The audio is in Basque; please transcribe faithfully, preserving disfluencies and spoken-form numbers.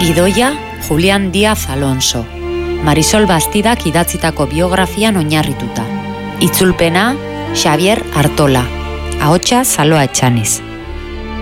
Idoia, Julián Díaz Alonso. Marisol Bastidak idatzitako biografian oinarrituta. Itzulpena, Xavier Artola. Ahotsa, Saloa Etxaniz.